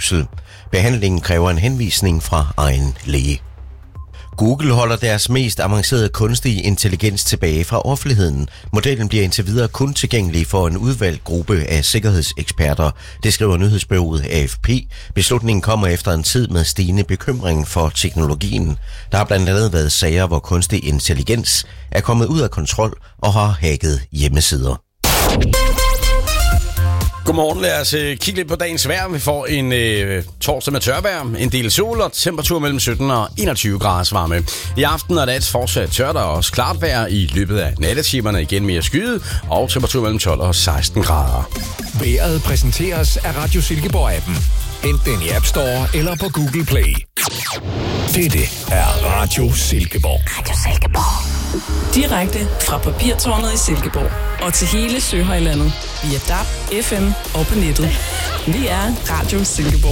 mistrivsel. Behandlingen kræver en henvisning fra egen læge. Google holder deres mest avancerede kunstige intelligens tilbage fra offentligheden. Modellen bliver indtil videre kun tilgængelig for en udvalgt gruppe af sikkerhedseksperter. Det skriver nyhedsbureauet AFP. Beslutningen kommer efter en tid med stigende bekymring for teknologien. Der har blandt andet været sager, hvor kunstig intelligens er kommet ud af kontrol og har hacket hjemmesider. Godmorgen, lad os kigge lidt på dagens vejr. Vi får en torsdag med tørvejr, en del sol og temperatur mellem 17 og 21 graders varme. I aften er det fortsat tørt og også klart vejr. I løbet af nattetimerne igen mere skyet og temperatur mellem 12 og 16 grader. Vejret præsenteres af Radio Silkeborg-appen. Hent den i App Store eller på Google Play. Dette er Radio Silkeborg. Radio Silkeborg. Direkte fra Papirtårnet i Silkeborg og til hele Søhøjlandet via DAB, FM og på nettet. Vi er Radio Silkeborg.